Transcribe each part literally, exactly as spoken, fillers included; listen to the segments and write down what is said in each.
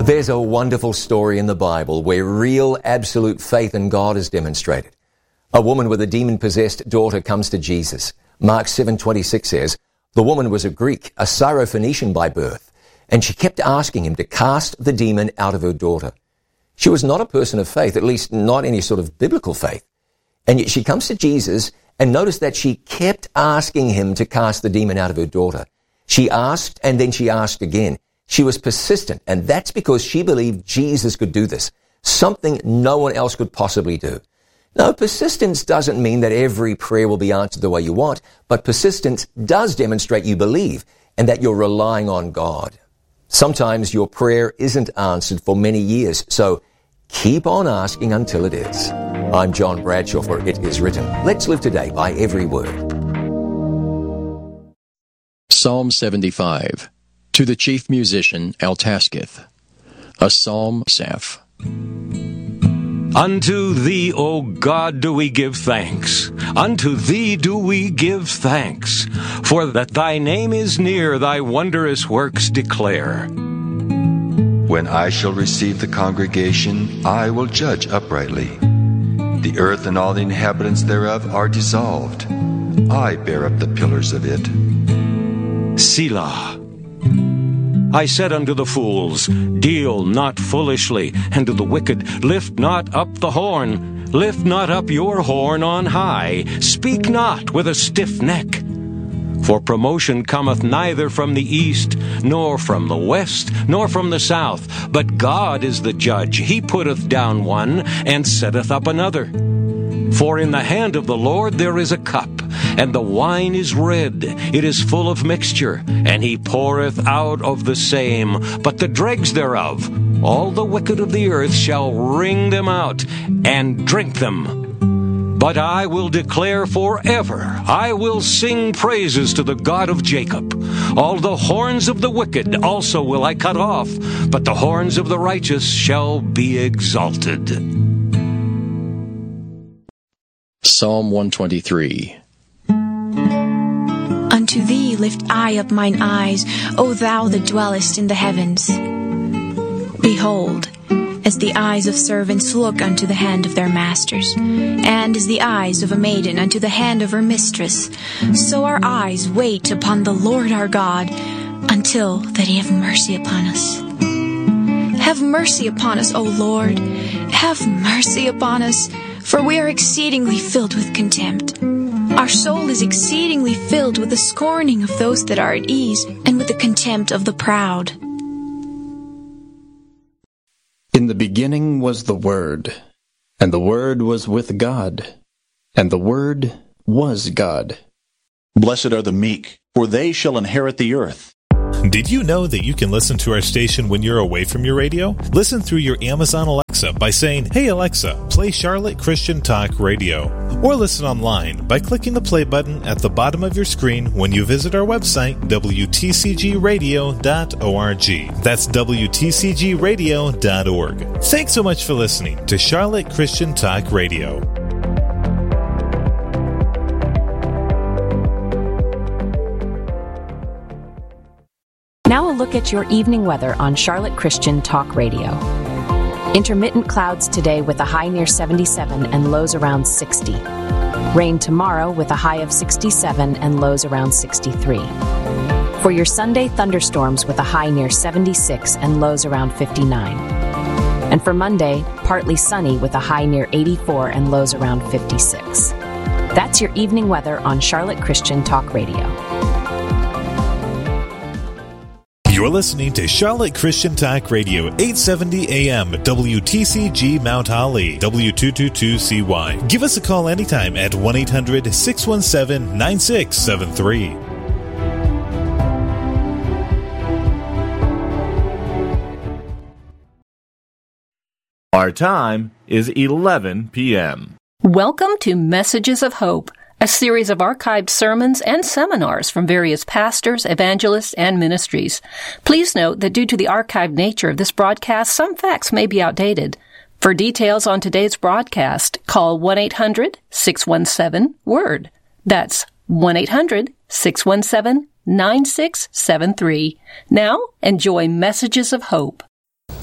There's a wonderful story in the Bible where real, absolute faith in God is demonstrated. A woman with a demon-possessed daughter comes to Jesus. Mark seven twenty-six says, "The woman was a Greek, a Syrophoenician by birth, and she kept asking him to cast the demon out of her daughter." She was not a person of faith, at least not any sort of biblical faith. And yet she comes to Jesus, and notice that she kept asking him to cast the demon out of her daughter. She asked, and then she asked again. She was persistent, and that's because she believed Jesus could do this, something no one else could possibly do. Now, persistence doesn't mean that every prayer will be answered the way you want, but persistence does demonstrate you believe and that you're relying on God. Sometimes your prayer isn't answered for many years, so keep on asking until it is. I'm John Bradshaw for It Is Written. Let's live today by every word. Psalm seventy-five. To the chief musician Altasketh, a psalm Saph. Unto thee, O God, do we give thanks. Unto thee do we give thanks. For that thy name is near, thy wondrous works declare. When I shall receive the congregation, I will judge uprightly. The earth and all the inhabitants thereof are dissolved. I bear up the pillars of it. Selah. I said unto the fools, deal not foolishly, and to the wicked, lift not up the horn. Lift not up your horn on high, speak not with a stiff neck. For promotion cometh neither from the east, nor from the west, nor from the south, but God is the judge. He putteth down one, and setteth up another. For in the hand of the Lord there is a cup, and the wine is red, it is full of mixture, and he poureth out of the same, but the dregs thereof, all the wicked of the earth shall wring them out, and drink them. But I will declare forever, I will sing praises to the God of Jacob. All the horns of the wicked also will I cut off, but the horns of the righteous shall be exalted. Psalm one twenty-three. Unto thee lift I up mine eyes, O thou that dwellest in the heavens. Behold, as the eyes of servants look unto the hand of their masters, and as the eyes of a maiden unto the hand of her mistress, so our eyes wait upon the Lord our God, until that he have mercy upon us. Have mercy upon us, O Lord, have mercy upon us, for we are exceedingly filled with contempt. Our soul is exceedingly filled with the scorning of those that are at ease, and with the contempt of the proud. In the beginning was the Word, and the Word was with God, and the Word was God. Blessed are the meek, for they shall inherit the earth. Did you know that you can listen to our station when you're away from your radio? Listen through your Amazon Alexa by saying, "Hey Alexa, play Charlotte Christian Talk Radio." Or listen online by clicking the play button at the bottom of your screen when you visit our website, w t c g radio dot org. That's w t c g radio dot org. Thanks so much for listening to Charlotte Christian Talk Radio. Now a look at your evening weather on Charlotte Christian Talk Radio. Intermittent clouds today with a high near seventy-seven and lows around sixty. Rain tomorrow with a high of sixty-seven and lows around sixty-three. For your Sunday, thunderstorms with a high near seventy-six and lows around fifty-nine. And for Monday, partly sunny with a high near eighty-four and lows around fifty-six. That's your evening weather on Charlotte Christian Talk Radio. You're listening to Charlotte Christian Talk Radio, eight seventy A M, W T C G Mount Holly, W two twenty-two C Y. Give us a call anytime at one eight hundred six one seven nine six seven three. Our time is eleven p.m. Welcome to Messages of Hope, a series of archived sermons and seminars from various pastors, evangelists, and ministries. Please note that due to the archived nature of this broadcast, some facts may be outdated. For details on today's broadcast, call one eight hundred six one seven WORD. That's one eight hundred six one seven nine six seven three. Now, enjoy Messages of Hope.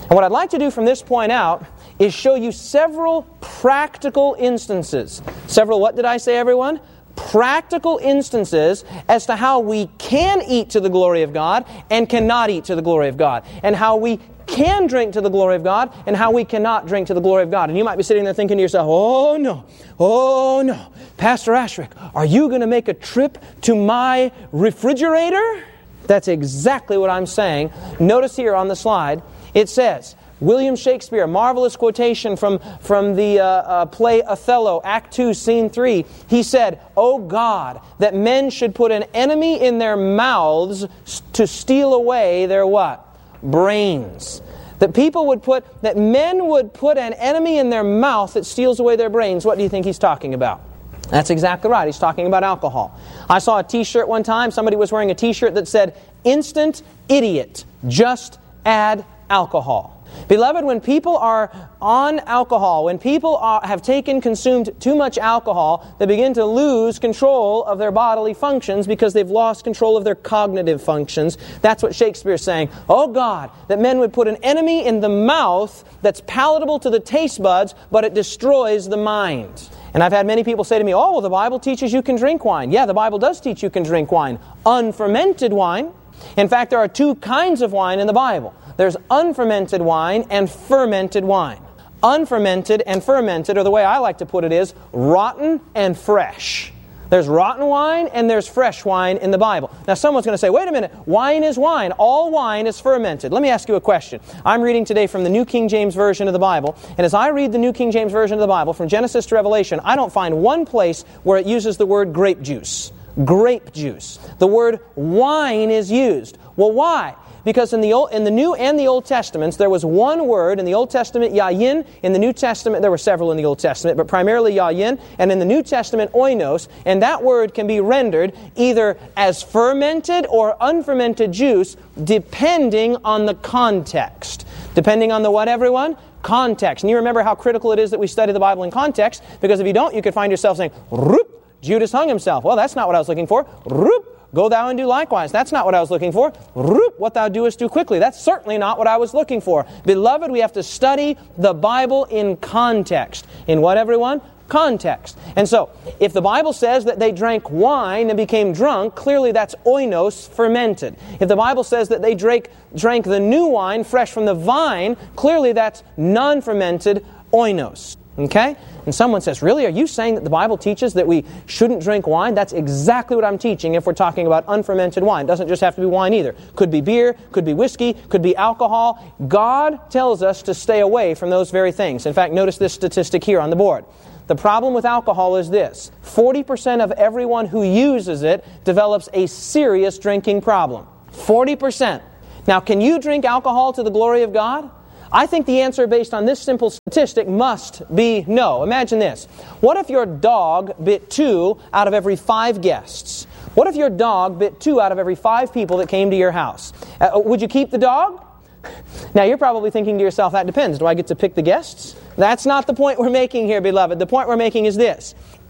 And what I'd like to do from this point out is show you several practical instances. Several, what did I say, everyone? Practical instances as to how we can eat to the glory of God and cannot eat to the glory of God. And how we can drink to the glory of God and how we cannot drink to the glory of God. And you might be sitting there thinking to yourself, oh no, oh no, Pastor Ashrick, are you going to make a trip to my refrigerator? That's exactly what I'm saying. Notice here on the slide, it says, William Shakespeare, a marvelous quotation from, from the uh, uh, play Othello, Act two, Scene three. He said, "O God, that men should put an enemy in their mouths to steal away their" what? Brains. That people would put, that men would put an enemy in their mouth that steals away their brains. What do you think he's talking about? That's exactly right. He's talking about alcohol. I saw a t-shirt one time. Somebody was wearing a t-shirt that said, "Instant idiot, just add alcohol." Beloved, when people are on alcohol, when people are, have taken, consumed too much alcohol, they begin to lose control of their bodily functions because they've lost control of their cognitive functions. That's what Shakespeare's saying. Oh God, that men would put an enemy in the mouth that's palatable to the taste buds, but it destroys the mind. And I've had many people say to me, oh, well, the Bible teaches you can drink wine. Yeah, the Bible does teach you can drink wine. Unfermented wine. In fact, there are two kinds of wine in the Bible. There's unfermented wine and fermented wine. Unfermented and fermented, or the way I like to put it is, rotten and fresh. There's rotten wine and there's fresh wine in the Bible. Now someone's going to say, wait a minute, wine is wine. All wine is fermented. Let me ask you a question. I'm reading today from the New King James Version of the Bible, and as I read the New King James Version of the Bible, from Genesis to Revelation, I don't find one place where it uses the word grape juice. Grape juice. The word wine is used. Well, why? Because in the Old, in the New and the Old Testaments, there was one word. In the Old Testament, yayin. In the New Testament, there were several in the Old Testament, but primarily yayin. And in the New Testament, oinos. And that word can be rendered either as fermented or unfermented juice, depending on the context. Depending on the what, everyone? Context. And you remember how critical it is that we study the Bible in context, because if you don't, you could find yourself saying, "Roop, Judas hung himself." Well, that's not what I was looking for. "Roop, go thou and do likewise." That's not what I was looking for. "Roop, what thou doest do quickly." That's certainly not what I was looking for. Beloved, we have to study the Bible in context. In what, everyone? Context. And so, if the Bible says that they drank wine and became drunk, clearly that's oinos, fermented. If the Bible says that they drank, drank the new wine fresh from the vine, clearly that's non-fermented oinos. Okay? And someone says, really, are you saying that the Bible teaches that we shouldn't drink wine? That's exactly what I'm teaching if we're talking about unfermented wine. It doesn't just have to be wine either. Could be beer, could be whiskey, could be alcohol. God tells us to stay away from those very things. In fact, notice this statistic here on the board. The problem with alcohol is this. forty percent of everyone who uses it develops a serious drinking problem. forty percent. Now, can you drink alcohol to the glory of God? I think the answer based on this simple statistic must be no. Imagine this. What if your dog bit two out of every five guests? What if your dog bit two out of every five people that came to your house? Uh, would you keep the dog? Now you're probably thinking to yourself, that depends. Do I get to pick the guests? That's not the point we're making here, beloved. The point we're making is this.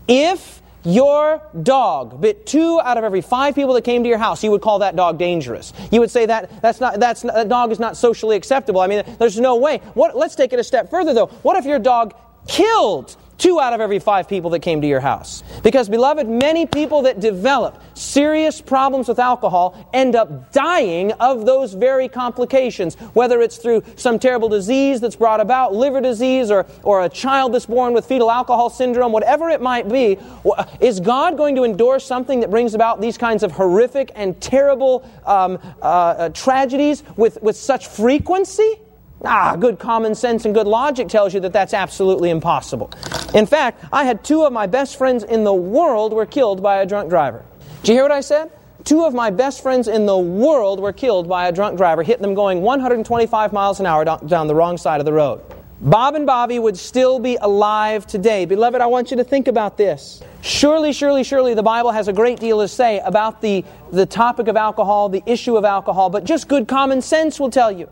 If your dog bit two out of every five people that came to your house, you would call that dog dangerous. You would say that that's not that's not, that dog is not socially acceptable. I mean, there's no way. What? Let's take it a step further, though. What if your dog killed two out of every five people that came to your house? Because, beloved, many people that develop serious problems with alcohol end up dying of those very complications, whether it's through some terrible disease that's brought about, liver disease, or, or a child that's born with fetal alcohol syndrome, whatever it might be. Is God going to endorse something that brings about these kinds of horrific and terrible um, uh, uh, tragedies with, with such frequency? Ah, good common sense and good logic tells you that that's absolutely impossible. In fact, I had two of my best friends in the world were killed by a drunk driver. Did you hear what I said? Two of my best friends in the world were killed by a drunk driver, hit them going one hundred twenty-five miles an hour down the wrong side of the road. Bob and Bobby would still be alive today. Beloved, I want you to think about this. Surely, surely, surely the Bible has a great deal to say about the, the topic of alcohol, the issue of alcohol, but just good common sense will tell you.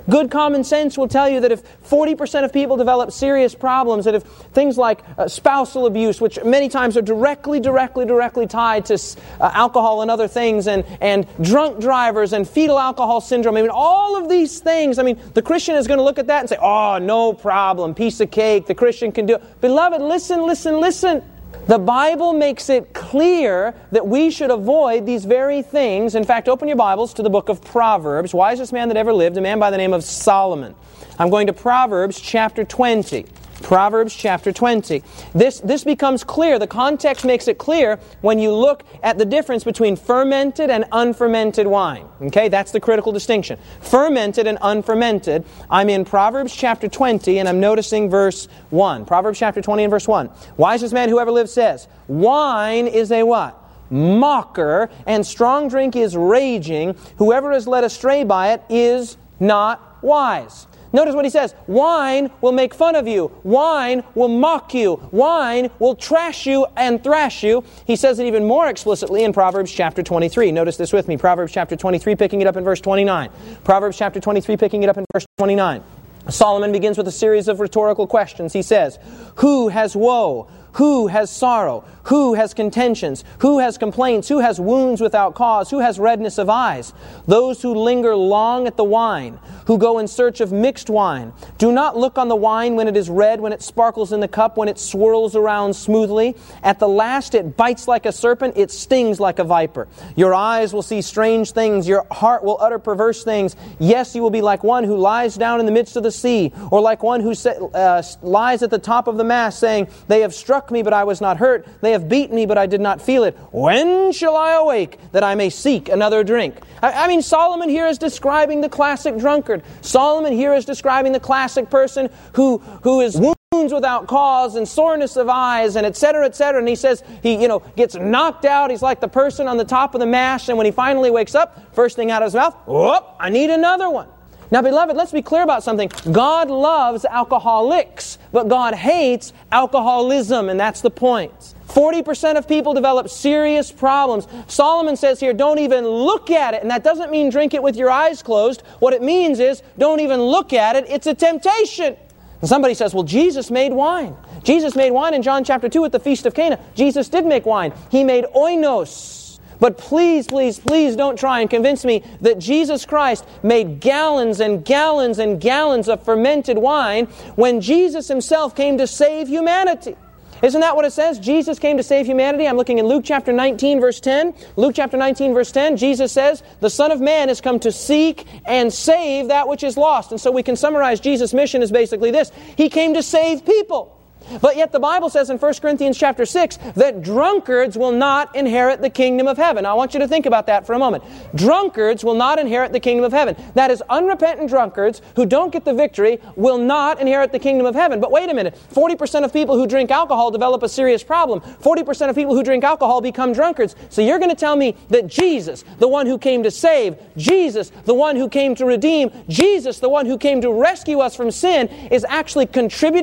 Good common sense will tell you that if forty percent of people develop serious problems, that if things like uh, spousal abuse, which many times are directly, directly, directly tied to uh, alcohol and other things, and, and drunk drivers and fetal alcohol syndrome, I mean, all of these things, I mean, the Christian is going to look at that and say, oh, no problem, piece of cake, the Christian can do it. Beloved, listen, listen, listen. The Bible makes it clear that we should avoid these very things. In fact, open your Bibles to the book of Proverbs. Wisest man that ever lived, a man by the name of Solomon. I'm going to Proverbs chapter twenty. Proverbs chapter twenty. This, this becomes clear. The context makes it clear when you look at the difference between fermented and unfermented wine. Okay, that's the critical distinction. Fermented and unfermented. I'm in Proverbs chapter twenty, and I'm noticing verse one. Proverbs chapter twenty and verse one. Wisest man who ever lived says, wine is a what? Mocker, and strong drink is raging. Whoever is led astray by it is not wise. Notice what he says. Wine will make fun of you. Wine will mock you. Wine will trash you and thrash you. He says it even more explicitly in Proverbs chapter twenty-three. Notice this with me. Proverbs chapter twenty-three, picking it up in verse twenty-nine. Proverbs chapter twenty-three, picking it up in verse twenty-nine. Solomon begins with a series of rhetorical questions. He says, who has woe? Who has sorrow? Who has contentions? Who has complaints? Who has wounds without cause? Who has redness of eyes? Those who linger long at the wine, who go in search of mixed wine. Do not look on the wine when it is red, when it sparkles in the cup, when it swirls around smoothly. At the last it bites like a serpent, it stings like a viper. Your eyes will see strange things, your heart will utter perverse things. Yes, you will be like one who lies down in the midst of the sea, or like one who uh, lies at the top of the mast, saying, they have struck me, but I was not hurt. They have beaten me, but I did not feel it. When shall I awake, that I may seek another drink? I, I mean, Solomon here is describing the classic drunkard. Solomon here is describing the classic person who, who is wounds without cause and soreness of eyes and et cetera, et cetera. And he says he, you know, gets knocked out. He's like the person on the top of the mast. And when he finally wakes up, first thing out of his mouth, whoop, I need another one. Now, beloved, let's be clear about something. God loves alcoholics, but God hates alcoholism, and that's the point. forty percent of people develop serious problems. Solomon says here, don't even look at it. And that doesn't mean drink it with your eyes closed. What it means is, don't even look at it. It's a temptation. And somebody says, well, Jesus made wine. Jesus made wine in John chapter two at the Feast of Cana. Jesus did make wine. He made oinos. But please, please, please don't try and convince me that Jesus Christ made gallons and gallons and gallons of fermented wine when Jesus Himself came to save humanity. Isn't that what it says? Jesus came to save humanity. I'm looking in Luke chapter nineteen, verse ten. Luke chapter nineteen, verse ten, Jesus says, the Son of Man has come to seek and save that which is lost. And so we can summarize Jesus' mission as basically this. He came to save people. But yet the Bible says in First Corinthians chapter six that drunkards will not inherit the kingdom of heaven. Now I want you to think about that for a moment. Drunkards will not inherit the kingdom of heaven. That is, unrepentant drunkards who don't get the victory will not inherit the kingdom of heaven. But wait a minute. forty percent of people who drink alcohol develop a serious problem. forty percent of people who drink alcohol become drunkards. So you're going to tell me that Jesus, the one who came to save, Jesus, the one who came to redeem, Jesus, the one who came to rescue us from sin, is actually contributing